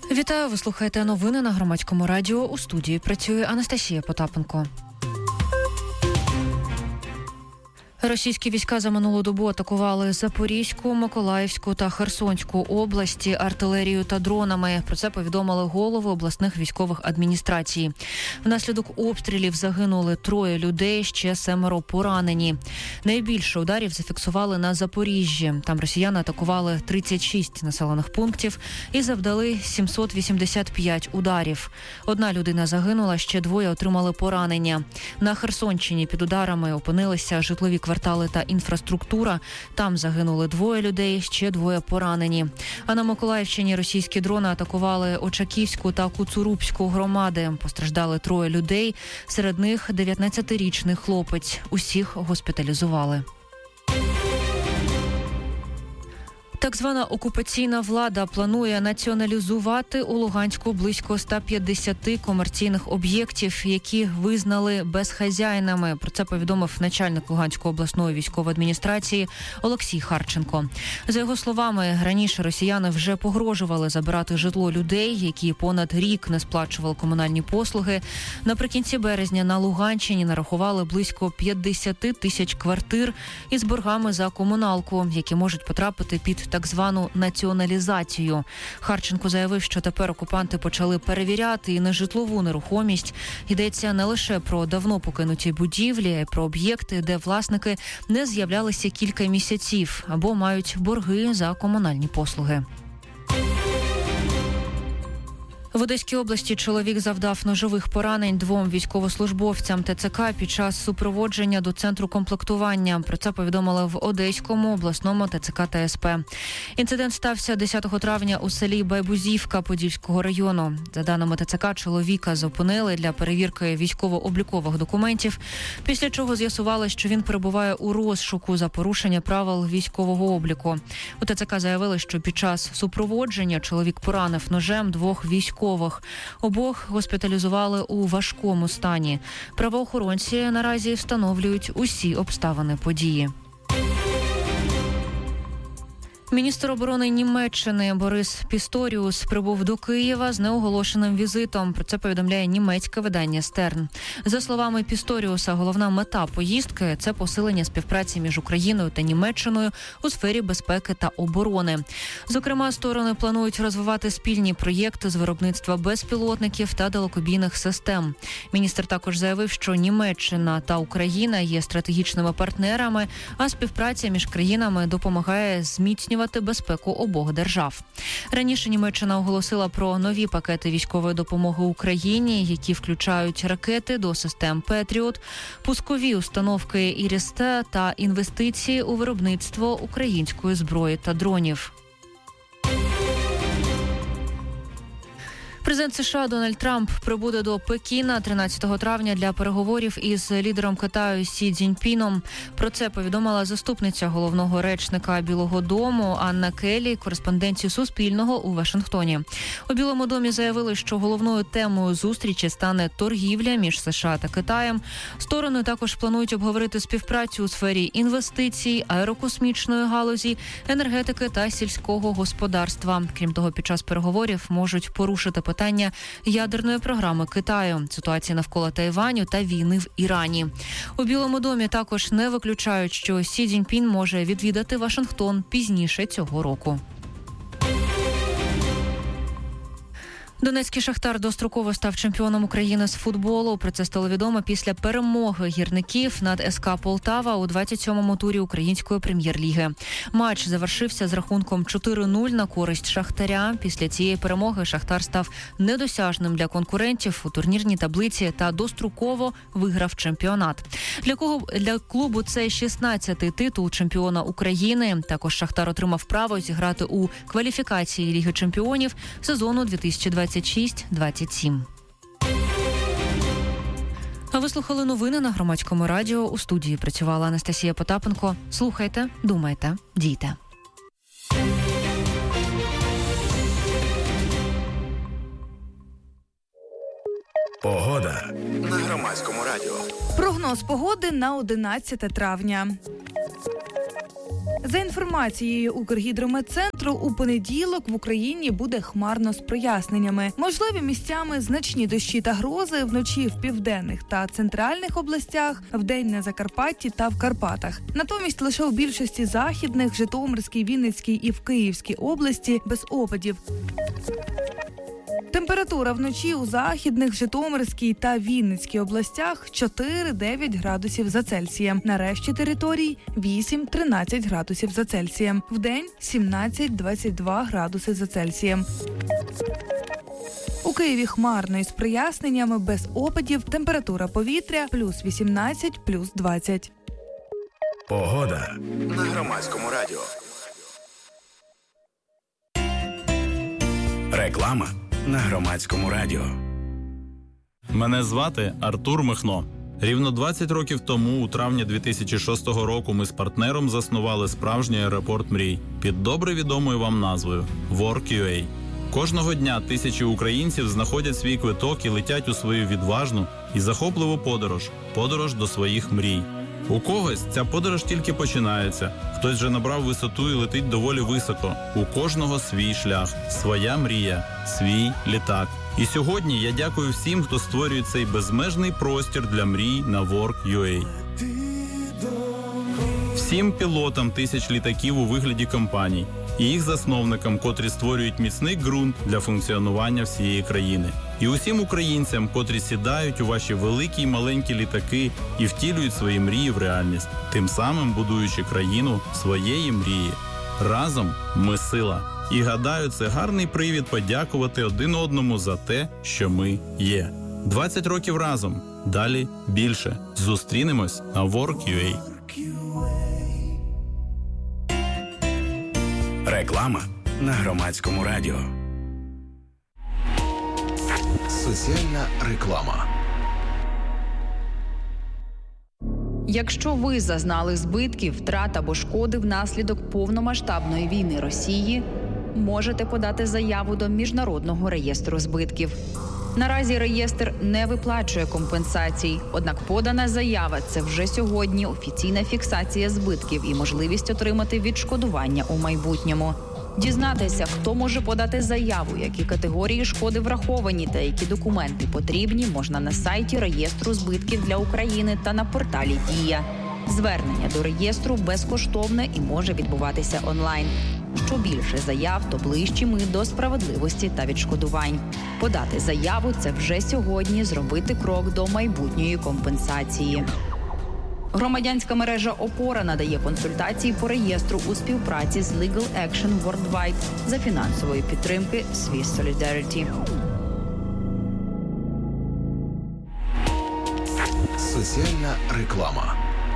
Вітаю, ви слухаєте новини на Громадському радіо. У студії працює Анастасія Потапенко. Російські війська за минулу добу атакували Запорізьку, Миколаївську та Херсонську області артилерією та дронами. Про це повідомили голови обласних військових адміністрацій. Внаслідок обстрілів загинули 3 людей, ще 7 поранені. Найбільше ударів зафіксували на Запоріжжі. Там росіяни атакували 36 населених пунктів і завдали 785 ударів. 1 людина загинула, ще 2 отримали поранення. На Херсонщині під ударами опинилися житлові квартали та інфраструктура. Там загинули 2 людей, ще 2 поранені. А на Миколаївщині російські дрони атакували Очаківську та Куцурубську громади. Постраждали 3 людей, серед них 19-річний хлопець. Усіх госпіталізували. Так звана окупаційна влада планує націоналізувати у Луганську близько 150 комерційних об'єктів, які визнали безхазяйними. Про це повідомив начальник Луганської обласної військової адміністрації Олексій Харченко. За його словами, раніше росіяни вже погрожували забирати житло людей, які понад рік не сплачували комунальні послуги. Наприкінці березня на Луганщині нарахували близько 50 тисяч квартир із боргами за комуналку, які можуть потрапити під так звану націоналізацію. Харченко заявив, що тепер окупанти почали перевіряти і нежитлову нерухомість. Йдеться не лише про давно покинуті будівлі, а й про об'єкти, де власники не з'являлися кілька місяців або мають борги за комунальні послуги. В Одеській області чоловік завдав ножових поранень 2 військовослужбовцям ТЦК під час супроводження до центру комплектування. Про це повідомили в Одеському обласному ТЦК та СП. Інцидент стався 10 травня у селі Байбузівка Подільського району. За даними ТЦК, чоловіка зупинили для перевірки військово-облікових документів, після чого з'ясували, що він перебуває у розшуку за порушення правил військового обліку. У ТЦК заявили, що під час супроводження чоловік поранив ножем 2 військових. Обох госпіталізували у важкому стані. Правоохоронці наразі встановлюють усі обставини події. Міністр оборони Німеччини Борис Пісторіус прибув до Києва з неоголошеним візитом. Про це повідомляє німецьке видання «Стерн». За словами Пісторіуса, головна мета поїздки – це посилення співпраці між Україною та Німеччиною у сфері безпеки та оборони. Зокрема, сторони планують розвивати спільні проєкти з виробництва безпілотників та далекобійних систем. Міністр також заявив, що Німеччина та Україна є стратегічними партнерами, а співпраця між країнами допомагає зміцнювати безпеку обох держав. Раніше Німеччина оголосила про нові пакети військової допомоги Україні, які включають ракети до систем «Петріот», пускові установки «Іріс-Т» та інвестиції у виробництво української зброї та дронів. Президент США Дональд Трамп прибуде до Пекіна 13 травня для переговорів із лідером Китаю Сі Цзіньпіном. Про це повідомила заступниця головного речника Білого дому Анна Келлі кореспонденції Суспільного у Вашингтоні. У Білому домі заявили, що головною темою зустрічі стане торгівля між США та Китаєм. Сторони також планують обговорити співпрацю у сфері інвестицій, аерокосмічної галузі, енергетики та сільського господарства. Крім того, під час переговорів можуть порушити питання ядерної програми Китаю, ситуації навколо Тайваню та війни в Ірані. У Білому домі також не виключають, що Сі Цзіньпін може відвідати Вашингтон пізніше цього року. Донецький «Шахтар» достроково став чемпіоном України з футболу. Про це стало відомо після перемоги гірників над СК «Полтава» у 27-му турі Української прем'єр-ліги. Матч завершився з рахунком 4-0 на користь «Шахтаря». Після цієї перемоги «Шахтар» став недосяжним для конкурентів у турнірній таблиці та достроково виграв чемпіонат. Для клубу це 16-й титул чемпіона України. Також «Шахтар» отримав право зіграти у кваліфікації Ліги чемпіонів сезону 2026-27. А ви слухали новини на Громадському радіо. У студії працювала Анастасія Потапенко. Слухайте, думайте, дійте. Погода на Громадському радіо. Прогноз погоди на 11 травня. За інформацією Укргідрометцентру, у понеділок в Україні буде хмарно з проясненнями. Можливі місцями значні дощі та грози вночі в південних та центральних областях, вдень на Закарпатті та в Карпатах. Натомість лише у більшості західних, Житомирській, Вінницькій і в Київській області без опадів. Температура вночі у західних, Житомирській та Вінницькій областях 4-9 градусів за Цельсієм. На решті територій 8-13 градусів за Цельсієм. Вдень 17-22 градуси за Цельсієм. У Києві хмарно із проясненнями, без опадів, температура повітря плюс 18, плюс 20. Погода на Громадському радіо. Реклама на Громадському радіо. Мене звати Артур Михно. Рівно 20 років тому, у травні 2006 року, ми з партнером заснували справжній аеропорт мрій під добре відомою вам назвою Work.ua. Кожного дня тисячі українців знаходять свій квиток і летять у свою відважну і захопливу подорож до своїх мрій. У когось ця подорож тільки починається, хтось вже набрав висоту і летить доволі високо. У кожного свій шлях, своя мрія, свій літак. І сьогодні я дякую всім, хто створює цей безмежний простір для мрій на Work.ua. Всім пілотам тисяч літаків у вигляді компаній і їх засновникам, котрі створюють міцний ґрунт для функціонування всієї країни. І усім українцям, котрі сідають у ваші великі й маленькі літаки і втілюють свої мрії в реальність, тим самим будуючи країну своєї мрії. Разом ми сила. І гадаю, це гарний привід подякувати один одному за те, що ми є. 20 років разом. Далі більше. Зустрінемось на Work.ua. Реклама на Громадському радіо. Соціальна реклама. Якщо ви зазнали збитків, втрат або шкоди внаслідок повномасштабної війни Росії, можете подати заяву до Міжнародного реєстру збитків. Наразі реєстр не виплачує компенсацій, однак подана заява – це вже сьогодні офіційна фіксація збитків і можливість отримати відшкодування у майбутньому. Дізнатися, хто може подати заяву, які категорії шкоди враховані та які документи потрібні, можна на сайті реєстру збитків для України та на порталі «Дія». Звернення до реєстру безкоштовне і може відбуватися онлайн. Що більше заяв, то ближчі ми до справедливості та відшкодувань. Подати заяву – це вже сьогодні зробити крок до майбутньої компенсації. Громадянська мережа «Опора» надає консультації по реєстру у співпраці з Legal Action Worldwide за фінансової підтримки Swiss Solidarity. Соціальна реклама.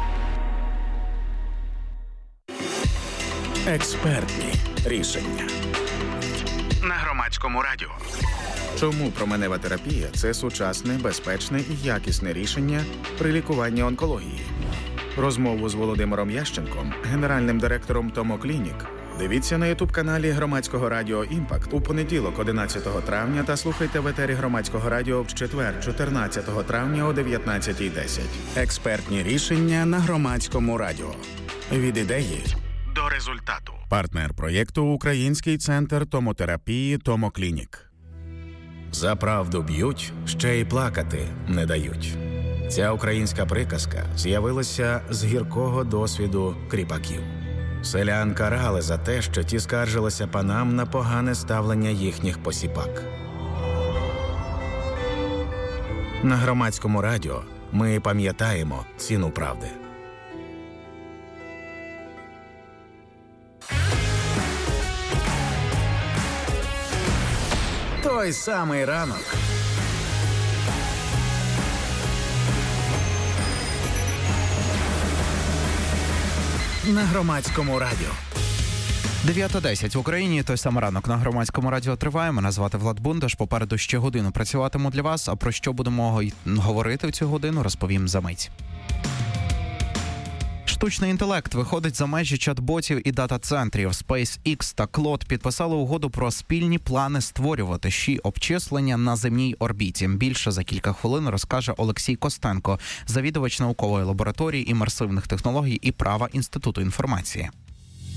Експертні рішення на Громадському радіо. Чому променева терапія – це сучасне, безпечне і якісне рішення при лікуванні онкології? Розмову з Володимиром Ященком, генеральним директором Томоклінік, дивіться на ютуб-каналі Громадського радіо «Імпакт» у понеділок 11 травня та слухайте в етері Громадського радіо в четвер 14 травня о 19:10. Експертні рішення на Громадському радіо. Від ідеї до результату. Партнер проєкту – Український центр томотерапії «Томоклінік». За правду б'ють, ще й плакати не дають. Ця українська приказка з'явилася з гіркого досвіду кріпаків. Селян карали за те, що ті скаржилися панам на погане ставлення їхніх посіпак. На Громадському радіо ми пам'ятаємо ціну правди. Той самий ранок. На Громадському радіо. 9:10 в Україні. Той самий ранок на Громадському радіо триває. Мене звати Влад Бундаш. Попереду ще годину працюватиму для вас. А про що будемо говорити в цю годину, розповім за мить. Штучний інтелект виходить за межі чат-ботів і дата-центрів. SpaceX та Claude підписали угоду про спільні плани створювати обчислення на земній орбіті. Більше за кілька хвилин розкаже Олексій Костенко, завідувач наукової лабораторії імерсивних технологій і права Інституту інформації.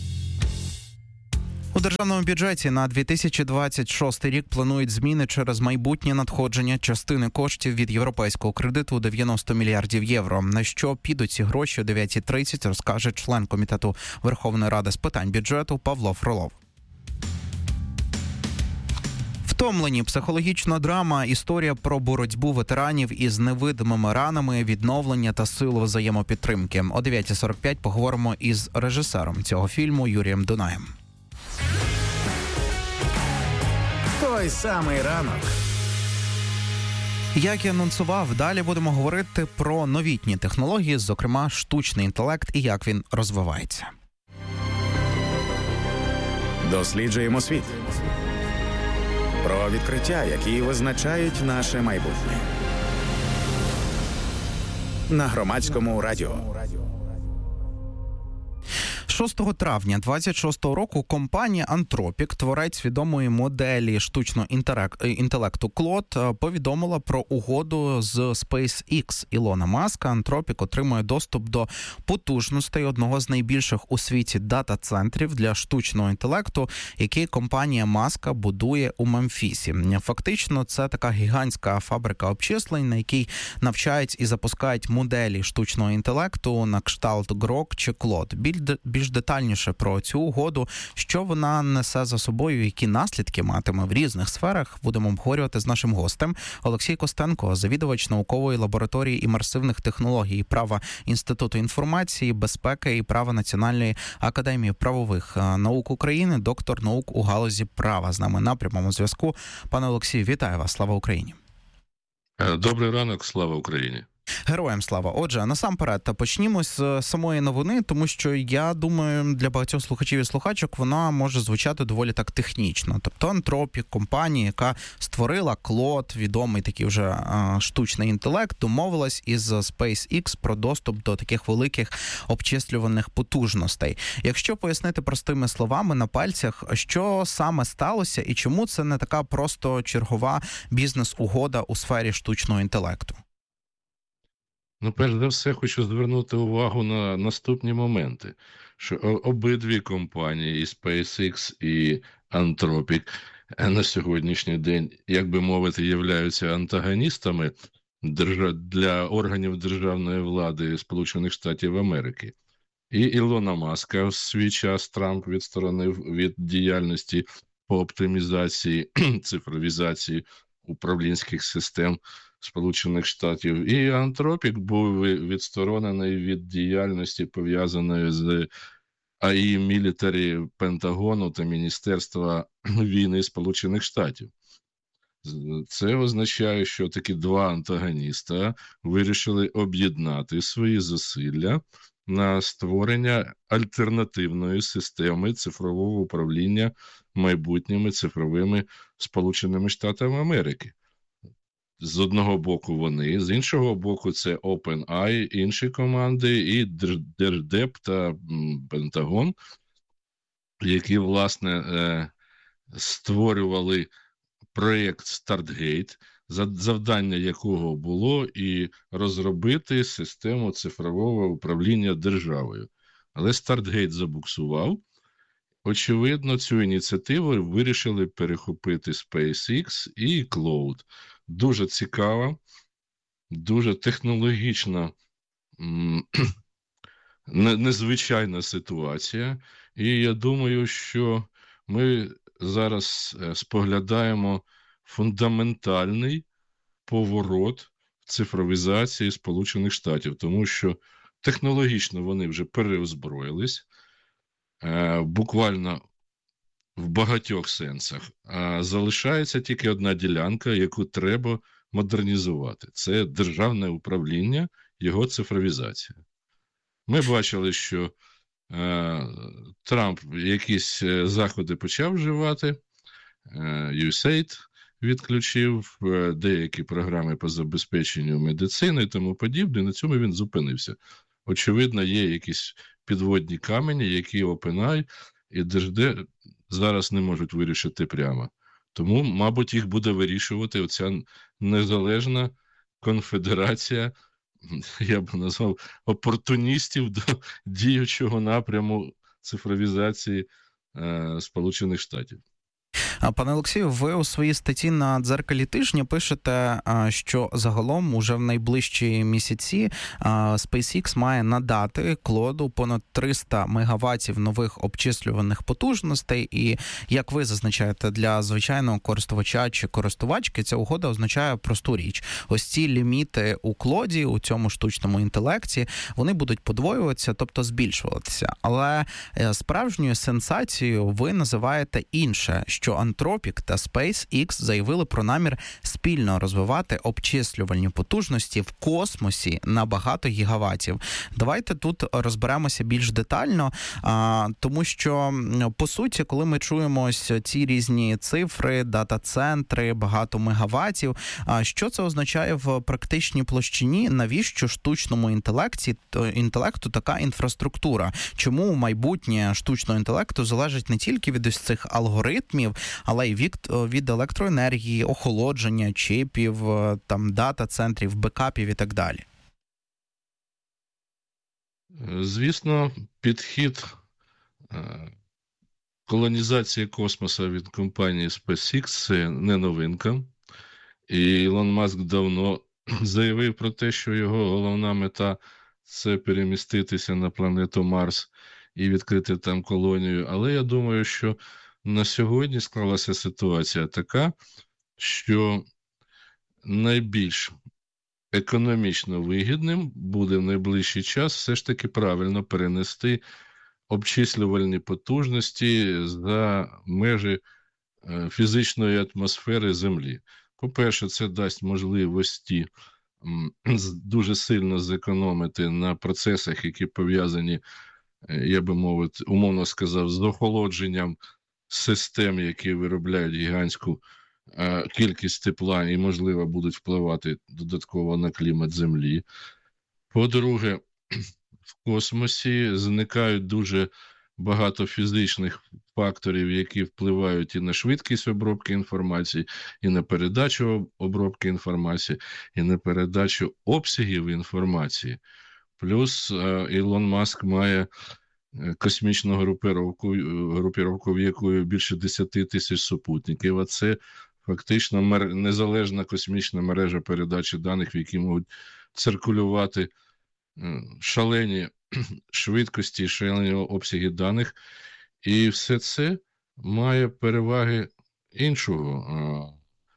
У державному бюджеті на 2026 рік планують зміни через майбутнє надходження частини коштів від європейського кредиту 90 мільярдів євро. На що підуть ці гроші о 9:30, розкаже член Комітету Верховної Ради з питань бюджету Павло Фролов. Втомлені, психологічна драма, історія про боротьбу ветеранів із невидимими ранами, відновлення та силу взаємопідтримки. О 9:45 поговоримо із режисером цього фільму Юрієм Дунаєм. Той самий ранок. Як і анонсував, далі будемо говорити про новітні технології, зокрема штучний інтелект і як він розвивається. Досліджуємо світ. Про відкриття, які визначають наше майбутнє. На Громадському радіо. 6 травня 26-го року компанія Anthropic, творець відомої моделі штучного інтелекту Claude, повідомила про угоду з SpaceX Ілона Маска. Anthropic отримує доступ до потужностей одного з найбільших у світі дата-центрів для штучного інтелекту, який компанія Маска будує у Мемфісі. Фактично, це така гігантська фабрика обчислень, на якій навчають і запускають моделі штучного інтелекту на кшталт Grok чи Claude. Більш детальніше про цю угоду, що вона несе за собою, які наслідки матиме в різних сферах, будемо обговорювати з нашим гостем. Олексій Костенко, завідувач наукової лабораторії імерсивних технологій, права Інституту інформації, безпеки і права Національної академії правових наук України, доктор наук у галузі права. З нами на прямому зв'язку. Пане Олексію, вітаю вас. Слава Україні. Добрий ранок, слава Україні. Героям слава. Отже, насамперед, почнімо з самої новини, тому що, я думаю, для багатьох слухачів і слухачок вона може звучати доволі так технічно. Тобто Anthropic, компанія, яка створила Claude, відомий такий вже штучний інтелект, домовилась із SpaceX про доступ до таких великих обчислювальних потужностей. Якщо пояснити простими словами на пальцях, що саме сталося і чому це не така просто чергова бізнес-угода у сфері штучного інтелекту? Перш за все, хочу звернути увагу на наступні моменти, що обидві компанії, і SpaceX, і Anthropic, на сьогоднішній день, як би мовити, являються антагоністами для органів державної влади Сполучених Штатів Америки. І Ілона Маска в свій час Трамп відсторонив від діяльності по оптимізації, цифровізації управлінських систем Сполучених Штатів. І Anthropic був відсторонений від діяльності, пов'язаної з АІ Мілітарі Пентагону та Міністерства війни Сполучених Штатів. Це означає, що такі два антагоніста вирішили об'єднати свої зусилля на створення альтернативної системи цифрового управління майбутніми цифровими Сполученими Штатами Америки. З одного боку вони, з іншого боку це OpenAI, інші команди, і Держдеп та Пентагон, які, власне, створювали проєкт StartGate, завдання якого було і розробити систему цифрового управління державою. Але StartGate забуксував. Очевидно, цю ініціативу вирішили перехопити SpaceX і Claude. Дуже цікава, дуже технологічна, незвичайна ситуація. І я думаю, що ми зараз споглядаємо фундаментальний поворот в цифровізації Сполучених Штатів, тому що технологічно вони вже переозброїлись, буквально в багатьох сенсах. Залишається тільки одна ділянка, яку треба модернізувати. Це державне управління, його цифровізація. Ми бачили, що Трамп якісь заходи почав вживати, USAID відключив, деякі програми по забезпеченню медицини і тому подібне. На цьому він зупинився. Очевидно, є якісь підводні камені, які OpenAI і Держдеп зараз не можуть вирішити прямо. Тому, мабуть, їх буде вирішувати оця незалежна конфедерація, я б назвав, опортуністів до діючого напряму цифровізації Сполучених Штатів. Пане Олексію, ви у своїй статті на «Дзеркалі тижня» пишете, що загалом уже в найближчі місяці SpaceX має надати Клоду понад 300 мегаваттів нових обчислюваних потужностей. І, як ви зазначаєте, для звичайного користувача чи користувачки ця угода означає просту річ. Ось ці ліміти у Клоді, у цьому штучному інтелекті, вони будуть подвоюватися, тобто збільшуватися. Але справжньою сенсацією ви називаєте інше, що Anthropic та SpaceX заявили про намір спільно розвивати обчислювальні потужності в космосі на багато гігаватів. Давайте тут розберемося більш детально, тому що, по суті, коли ми чуємо ось ці різні цифри, дата-центри, багато мегаватів, що це означає в практичній площині? Навіщо штучному інтелекту така інфраструктура? Чому майбутнє штучного інтелекту залежить не тільки від ось цих алгоритмів, але й від електроенергії, охолодження, чипів, там, дата-центрів, бекапів і так далі? Звісно, підхід колонізації космосу від компанії SpaceX – це не новинка. І Ілон Маск давно заявив про те, що його головна мета – це переміститися на планету Марс і відкрити там колонію. Але я думаю, що на сьогодні склалася ситуація така, що найбільш економічно вигідним буде в найближчий час все ж таки правильно перенести обчислювальні потужності за межі фізичної атмосфери Землі. По-перше, це дасть можливості дуже сильно зекономити на процесах, які пов'язані, я би мовити, умовно сказав, з охолодженням систем, які виробляють гігантську кількість тепла і, можливо, будуть впливати додатково на клімат Землі. По-друге, в космосі зникають дуже багато фізичних факторів, які впливають і на швидкість обробки інформації, і на передачу обробки інформації, і на передачу обсягів інформації. Плюс Ілон Маск має космічну групіровку, в якої більше 10 тисяч супутників, а це фактично незалежна космічна мережа передачі даних, в якій можуть циркулювати шалені швидкості, шалені обсяги даних. І все це має переваги іншого.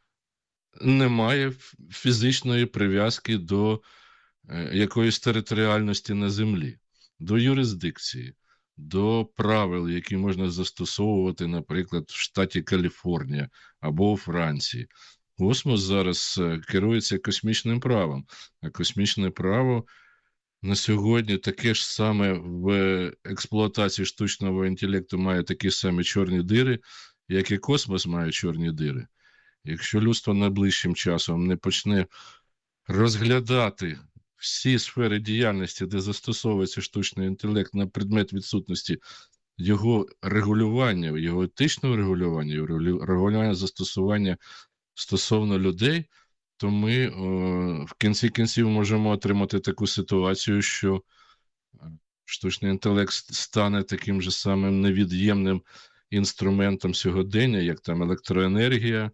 Немає фізичної прив'язки до якоїсь територіальності на Землі, до юрисдикції, до правил, які можна застосовувати, наприклад, в штаті Каліфорнія або у Франції. Космос зараз керується космічним правом, а космічне право на сьогодні таке ж саме в експлуатації штучного інтелекту має такі самі чорні дири, як і космос має чорні дири. Якщо людство найближчим часом не почне розглядати всі сфери діяльності, де застосовується штучний інтелект, на предмет відсутності його регулювання, його етичного регулювання, його регулювання застосування стосовно людей, то ми в кінці кінців можемо отримати таку ситуацію, що штучний інтелект стане таким же самим невід'ємним інструментом сьогодення, як там електроенергія,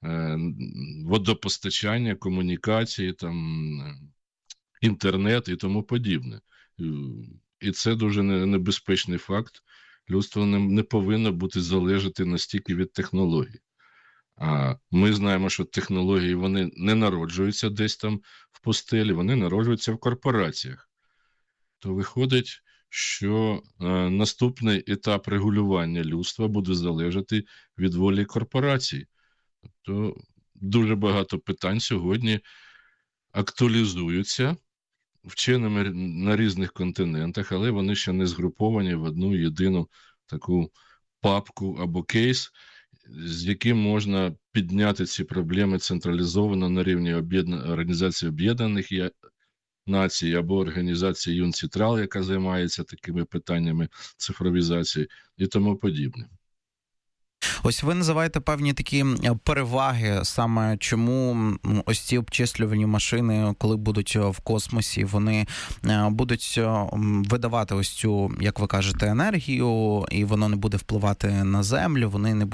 водопостачання, комунікації, там, інтернет і тому подібне. І це дуже небезпечний факт. Людство не повинно бути залежати настільки від технологій. А ми знаємо, що технології, вони не народжуються десь там в пустелі, вони народжуються в корпораціях. То виходить, що наступний етап регулювання людства буде залежати від волі корпорацій. Тобто дуже багато питань сьогодні актуалізуються вченими на різних континентах, але вони ще не згруповані в одну єдину таку папку або кейс, з яким можна підняти ці проблеми централізовано на рівні Організації Об'єднаних Націй або організації ЮНЦИТРАЛ, яка займається такими питаннями цифровізації і тому подібне. Ось ви називаєте певні такі переваги, саме чому ось ці обчислювальні машини, коли будуть в космосі, вони будуть видавати ось цю, як ви кажете, енергію, і воно не буде впливати на Землю, вони не будуть